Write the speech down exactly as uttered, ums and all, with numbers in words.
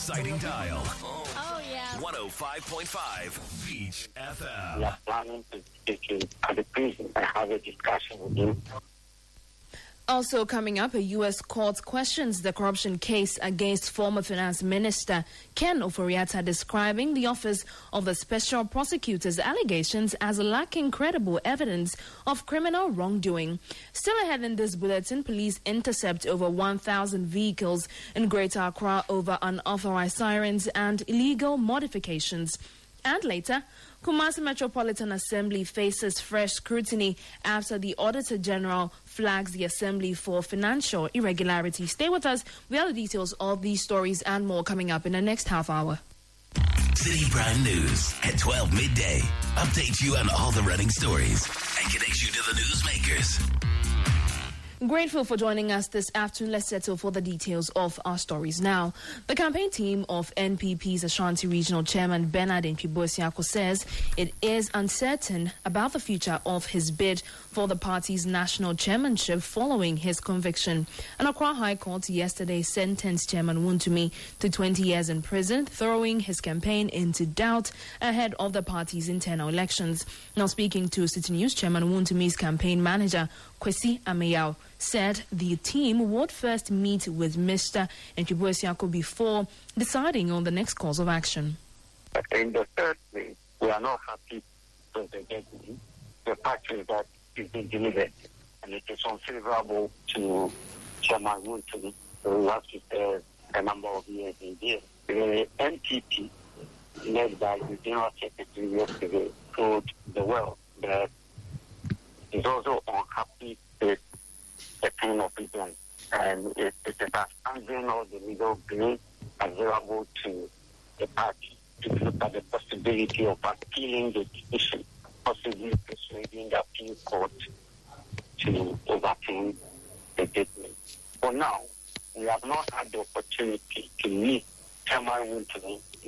exciting dial. Oh, yeah. one oh five point five Beach F M. We are planning to take him at the prison and have a discussion with him. Also coming up, a U S court questions the corruption case against former finance minister Ken Ofori-Atta, describing the office of the special prosecutor's allegations as lacking credible evidence of criminal wrongdoing. Still ahead in this bulletin, police intercept over one thousand vehicles in Greater Accra over unauthorized sirens and illegal modifications. And later, Kumasi Metropolitan Assembly faces fresh scrutiny after the Auditor General flags the Assembly for financial irregularity. Stay with us. We have the details of these stories and more coming up in the next half hour. City Prime News at twelve midday. Update you on all the running stories and connect you to the newsmakers. Grateful for joining us this afternoon. Let's settle for the details of our stories now. The campaign team of N P P's Ashanti Regional Chairman Bernard Ntwi-Boasiako says it is uncertain about the future of his bid for the party's national chairmanship following his conviction. An Accra High Court yesterday sentenced Chairman Wontumi to twenty years in prison, throwing his campaign into doubt ahead of the party's internal elections. Now speaking to City News, Chairman Wontumi's campaign manager, Kwesi Ameyao, said the team would first meet with Mister Ntwi-Boasiako before deciding on the next course of action. In the third place, we are not happy with the judgment. The fact is that it's been delivered, and it is unfavorable to Chairman Wontumi, who has to serve a number of years in jail. The N P P, led by the General Secretary yesterday, told the world that it's also unhappy with the kind of people, and it, it is understanding all the legal grace available to the party to look at the possibility of appealing the decision, possibly persuading the appeal court to overturn the judgment. For now, we have not had the opportunity to meet Chairman Wontumi